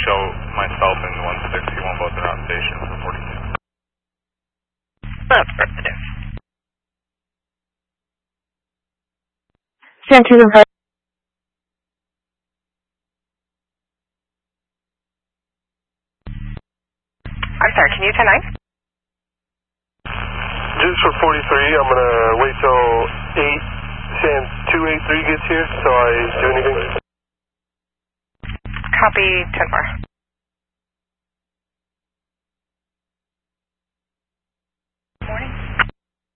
show myself and 161 both around station for 42. Affirmative. San Susan Fire. I'm sorry, can you 10-9? Just for 43, I'm going to wait till 8 San 283 gets here, so I do anything. Copy 10-4.